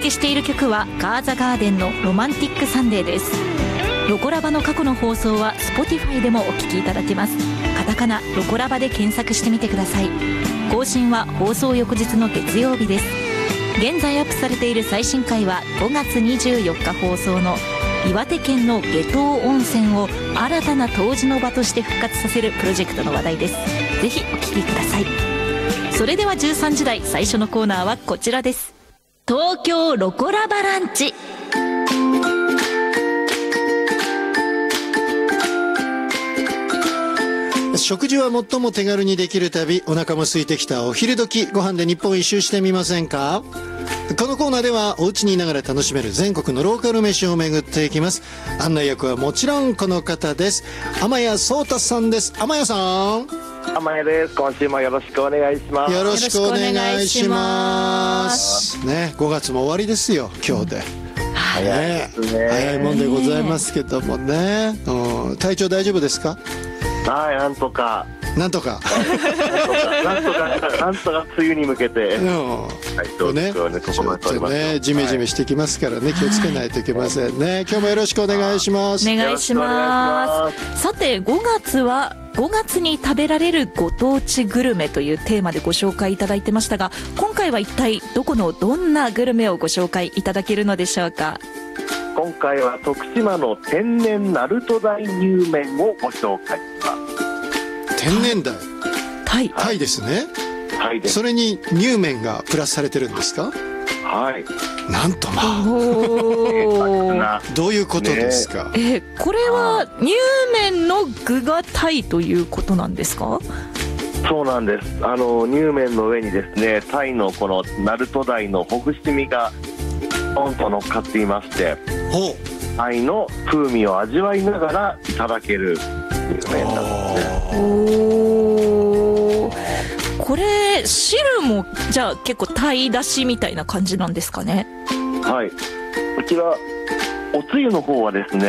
届けしている曲はガーザガーデンのロマンティックサンデーです。ロコラバの過去の放送は Spotify でもお聞きいただけます。カタカナロコラバで検索してみてください。更新は放送翌日の月曜日です。現在アップされている最新回は5月24日放送の岩手県の夏油温泉を新たな湯治の場として復活させるプロジェクトの話題です。ぜひお聞きください。それでは13時台最初のコーナーはこちらです。東京ロコラバランチ。 食事は最も手軽にできる旅、お腹も空いてきたお昼時、ご飯で日本一周してみませんか？このコーナーではお家にいながら楽しめる全国のローカル飯を巡っていきます。案内役はもちろんこの方です。天谷壮太さんです。天谷さん。 天谷です。今週もよろしくお願いします。 よろしくお願いしますね。5月も終わりですよ今日で。 早いですね。 早いもんでございますけどもね。体調大丈夫ですか？ はい、なんとかなんとか梅雨に向けて、はい、どうね、ジメジメしてきますからね、気をつけないといけませんね。今日もよろしくお願いします。 お願いします。さて5月は5月に食べられるご当地グルメというテーマでご紹介いただいてましたが、今回は一体どこのどんなグルメをご紹介いただけるのでしょうか？ 今回は徳島の天然鳴門大乳麺をご紹介します。 天然大、 タイですね。 はいです。 それに乳麺がプラスされてるんですか？ はい。 なんとまあどういうことですか？ これは乳麺の具がタイということなんですか？ そうなんです。乳麺の上にですね、タイのこの鳴門大のほぐし身がポンと乗っかっていまして、タイの風味を味わいながらいただける乳麺なんですね。 これ汁もじゃあ結構タイだしみたいな感じなんですかね？ はい、こちらおつゆの方はですね、